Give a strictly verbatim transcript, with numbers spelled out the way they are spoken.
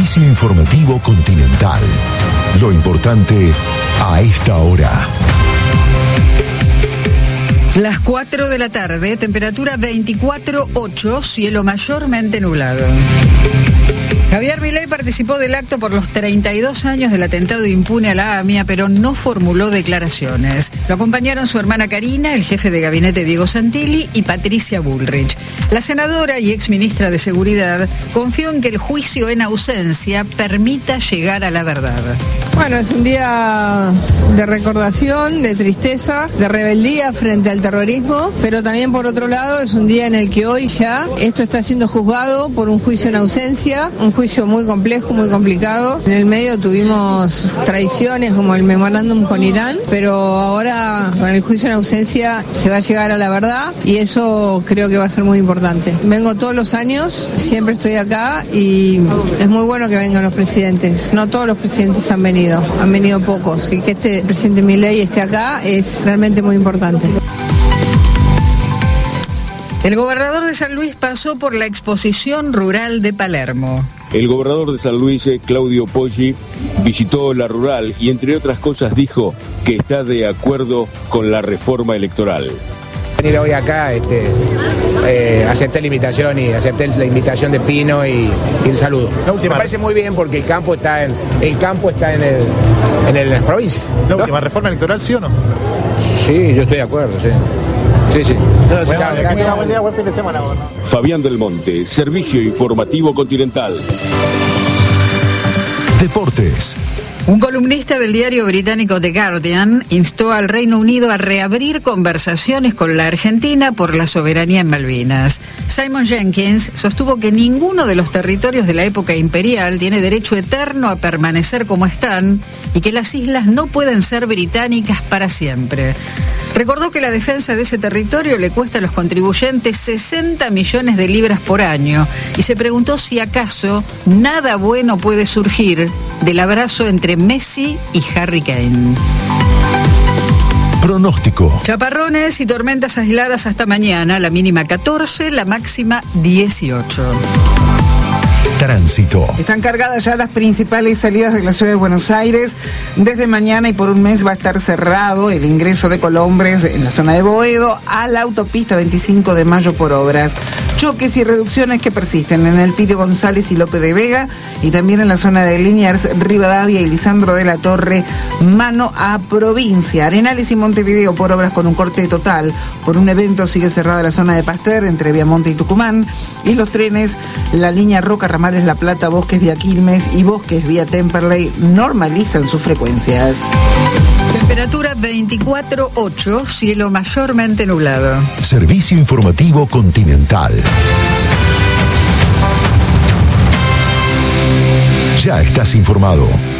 Servicio informativo Continental. Lo importante a esta hora. Las cuatro de la tarde, temperatura veinticuatro punto ocho, cielo mayormente nublado. Javier Milei participó del acto por los treinta y dos años del atentado impune a la AMIA, pero no formuló declaraciones. Lo acompañaron su hermana Karina, el jefe de gabinete Diego Santilli y Patricia Bullrich. La senadora y exministra de Seguridad confió en que el juicio en ausencia permita llegar a la verdad. Bueno, es un día de recordación, de tristeza, de rebeldía frente al terrorismo, pero también por otro lado es un día en el que hoy ya esto está siendo juzgado por un juicio en ausencia, un juicio muy complejo, muy complicado. En el medio tuvimos traiciones como el memorándum con Irán, pero ahora con el juicio en ausencia se va a llegar a la verdad y eso creo que va a ser muy importante. Vengo todos los años, siempre estoy acá y es muy bueno que vengan los presidentes. No todos los presidentes han venido, han venido pocos y que este presidente Milei esté acá es realmente muy importante. El gobernador de San Luis pasó por la exposición rural de Palermo. El gobernador de San Luis, Claudio Poggi, visitó la rural y entre otras cosas dijo que está de acuerdo con la reforma electoral. Venir hoy acá, este, eh, acepté la invitación y acepté la invitación de Pino y, y el saludo. Me parece muy bien porque el campo está en el campo está en el en, el, en las provincias. ¿La última reforma electoral, sí o no? Sí, yo estoy de acuerdo, sí. Sí, sí. Bueno, Chao, gracias. Buen día, buen fin de semana. Fabián del Monte, Servicio Informativo Continental. Deportes. Un columnista del diario británico The Guardian instó al Reino Unido a reabrir conversaciones con la Argentina por la soberanía en Malvinas. Simon Jenkins sostuvo que ninguno de los territorios de la época imperial tiene derecho eterno a permanecer como están y que las islas no pueden ser británicas para siempre. Recordó que la defensa de ese territorio le cuesta a los contribuyentes sesenta millones de libras por año y se preguntó si acaso nada bueno puede surgir del abrazo entre Messi y Harry Kane. Pronóstico. Chaparrones y tormentas aisladas hasta mañana, la mínima catorce, la máxima dieciocho. Tránsito. Están cargadas ya las principales salidas de la ciudad de Buenos Aires. Desde mañana y por un mes va a estar cerrado el ingreso de Colombres en la zona de Boedo a la autopista veinticinco de mayo por obras. Choques y reducciones que persisten en el Pío González y Lope de Vega y también en la zona de Liniers, Rivadavia y Lisandro de la Torre, mano a provincia. Arenales y Montevideo por obras con un corte total. Por un evento sigue cerrada la zona de Pasteur entre Viamonte y Tucumán. Y los trenes, la línea Roca Ramales La Plata, Bosques vía Quilmes y Bosques vía Temperley normalizan sus frecuencias. Temperatura veinticuatro punto ocho, cielo mayormente nublado. Servicio Informativo Continental. Ya estás informado.